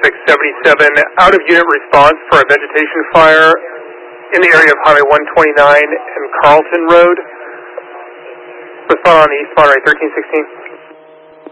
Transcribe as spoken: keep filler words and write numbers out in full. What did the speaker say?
six seventy-seven, out of unit response for a vegetation fire in the area of Highway one twenty-nine and Carlton Road. Respond on the eastbound, right, thirteen sixteen.